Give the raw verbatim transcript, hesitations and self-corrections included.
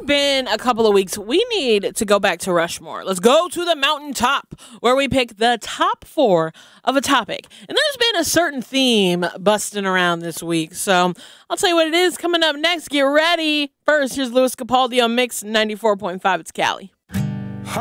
been a couple of weeks. We need to go back to Rushmore. Let's go to the mountaintop where we pick the top four of a topic. And there's been a certain theme busting around this week. So I'll tell you what it is coming up next. Get ready. First, here's Louis Capaldi on Mix ninety-four point five. It's Cali.